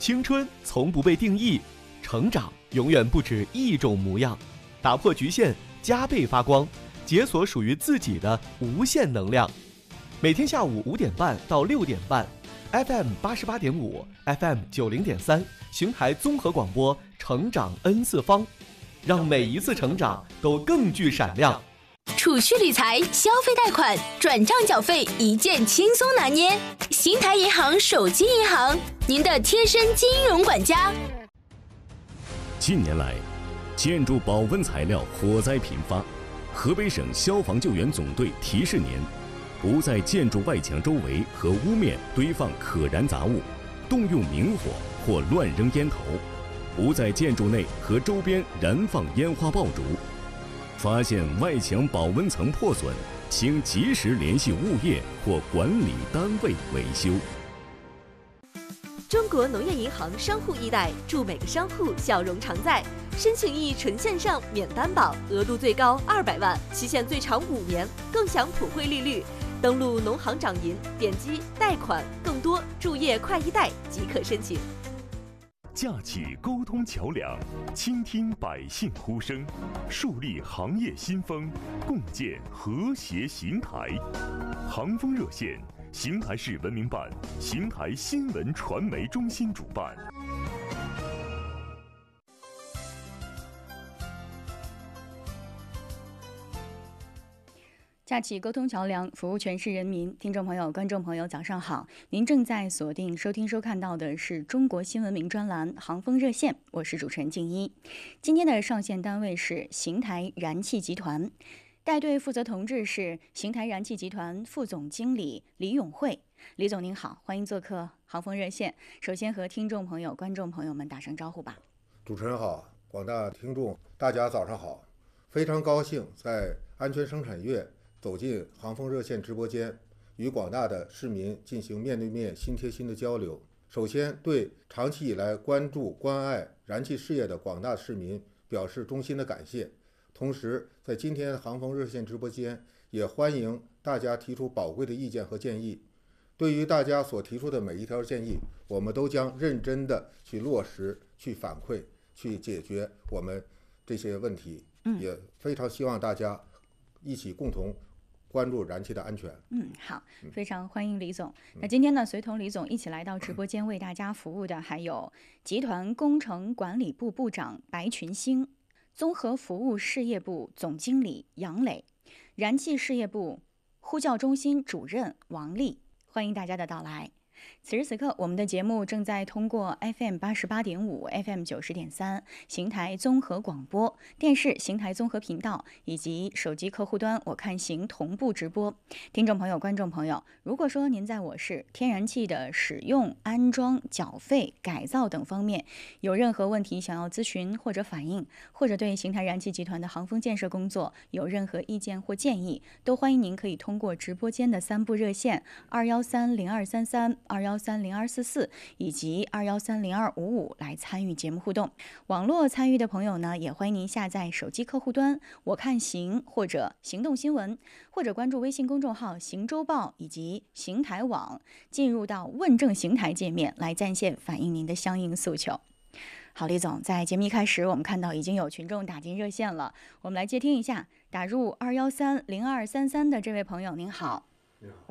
青春从不被定义，成长永远不止一种模样。打破局限，加倍发光，解锁属于自己的无限能量。每天下午5点半到6点半 ，FM 88.5、FM 90.3，邢台综合广播，成长 N 次方，让每一次成长都更具闪亮。 储蓄理财、消费贷款、转账缴费一键轻松拿捏。邢台银行手机银行，您的贴身金融管家。 近年来，建筑保温材料火灾频发，河北省消防救援总队提示您：不在建筑外墙周围和屋面堆放可燃杂物，动用明火或乱扔烟头；不在建筑内和周边燃放烟花爆竹。发现外墙保温层破损，请及时联系物业或管理单位维修。 中国农业银行商户易贷，祝每个商户笑容常在。申请易纯线上免担保，额度最高200万，期限最长5年，更享普惠利率。登录农行掌银，点击贷款，更多助业快易贷即可申请。 架起沟通桥梁，倾听百姓呼声，树立行业新风，共建和谐邢台。航风热线，邢台市文明办、邢台新闻传媒中心主办。 架起沟通桥梁，服务全市人民。听众朋友、观众朋友，早上好！您正在锁定收听收看到的是中国新闻名专栏《航风热线》，我是主持人静一。今天的上线单位是邢台燃气集团，带队负责同志是邢台燃气集团副总经理李永慧。李总您好，欢迎做客《航风热线》。首先和听众朋友、观众朋友们打声招呼吧。 主持人好，广大听众大家早上好，非常高兴在安全生产月走进航风热线直播间，与广大的市民进行面对面、心贴心的交流。首先，对长期以来关注、关爱燃气事业的广大市民表示衷心的感谢。同时，在今天的航风热线直播间，也欢迎大家提出宝贵的意见和建议。对于大家所提出的每一条建议，我们都将认真的去落实、去反馈、去解决我们这些问题。也非常希望大家一起共同关注燃气的安全。 好，非常欢迎李总。那今天呢，随同李总一起来到直播间为大家服务的还有集团工程管理部部长白群星、综合服务事业部总经理杨磊、燃气事业部呼叫中心主任王丽，欢迎大家的到来。此时此刻，我们的节目正在通过 FM 88.5、FM 90.3、邢台综合广播电视、邢台综合频道以及手机客户端我看行同步直播。听众朋友、观众朋友，如果说您在我市天然气的使用、安装、缴费、改造等方面有任何问题想要咨询或者反映，或者对邢台燃气集团的航风建设工作有任何意见或建议，都欢迎您可以通过直播间的3部热线2130233、2130244以及2130255来参与节目互动。网络参与的朋友呢，也欢迎您下载手机客户端我看行或者行动新闻，或者关注微信公众号行周报以及邢台网，进入到问政邢台界面来在线反映您的相应诉求。好，李总，在节目一开始，我们看到已经有群众打进热线了，我们来接听一下。打入2130233的这位朋友，您好。